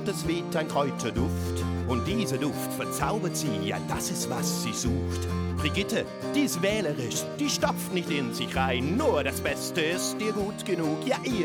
es weht ein Kräuterduft. Und dieser Duft verzaubert sie, ja, das ist, was sie sucht. Brigitte, die ist wählerisch, die stopft nicht in sich rein. Nur das Beste ist ihr gut genug, ja, ihr